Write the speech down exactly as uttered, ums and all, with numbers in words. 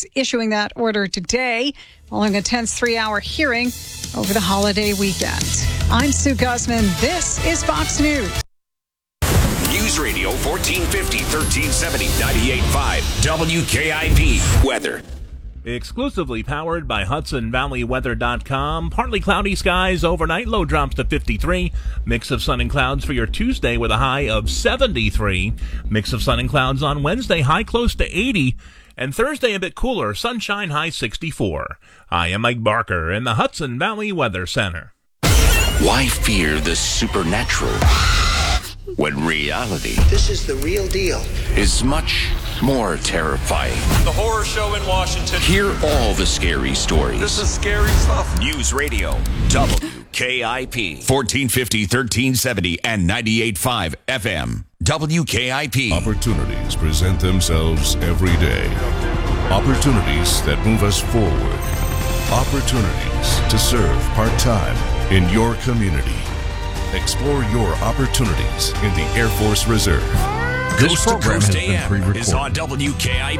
is issuing that order today, following a tense three-hour hearing over the holiday weekend. I'm Sue Guzman. This is Fox News. News Radio fourteen fifty, thirteen seventy, ninety-eight point five, W K I P. Weather. Exclusively powered by Hudson Valley Weather dot com. Partly cloudy skies overnight. Low drops to fifty-three. Mix of sun and clouds for your Tuesday with a high of seventy-three. Mix of sun and clouds on Wednesday. High close to eighty. And Thursday a bit cooler. Sunshine high sixty-four. I am Mike Barker in the Hudson Valley Weather Center. Why fear the supernatural when reality This is the real deal. is much more terrifying? The horror show in Washington. Hear all the scary stories. This is scary stuff. News Radio W K I P fourteen fifty, thirteen seventy, and ninety-eight point five F M. W K I P. Opportunities present themselves every day. Opportunities that move us forward. Opportunities to serve part-time in your community. Explore your opportunities in the Air Force Reserve. Coast to Coast A M is on W K I P.